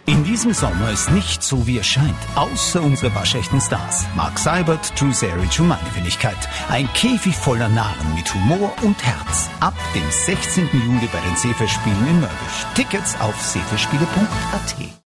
In diesem Sommer ist nicht so, wie es scheint. Außer unsere waschechten Stars. Mark Seibert, Drew Sarich und meine Wenigkeit. Ein Käfig voller Narren mit Humor und Herz. Ab dem 16. Juli bei den Seefestspielen in Mörbisch. Tickets auf seefestspiele.at.